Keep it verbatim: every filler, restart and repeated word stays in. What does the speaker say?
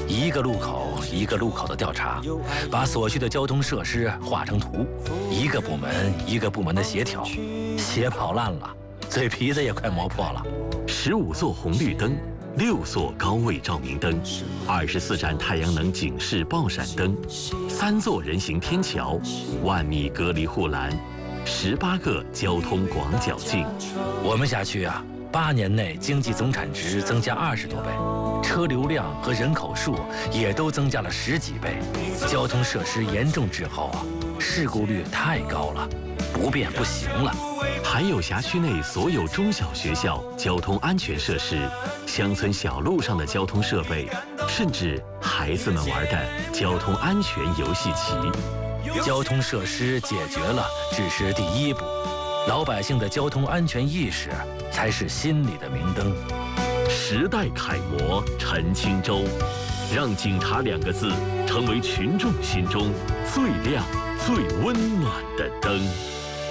一个路口一个路口的调查，把所需的交通设施画成图，一个部门一个部门的协调，鞋跑烂了，嘴皮子也快磨破了。 十五座红绿灯，六座高位照明灯，二十四盏太阳能警示爆闪灯，三座人行天桥，万米隔离护栏，十八个交通广角镜。 我们辖区啊，八年内经济总产值增加二十多倍，车流量和人口数也都增加了十几倍，交通设施严重滞后啊，事故率太高了，不变不行了。 还有辖区内所有中小学校交通安全设施，乡村小路上的交通设备，甚至孩子们玩的交通安全游戏棋。 交通设施解决了只是第一步，老百姓的交通安全意识才是心里的明灯。 时代楷模陈清舟，让警察两个字成为群众心中最亮最温暖的灯。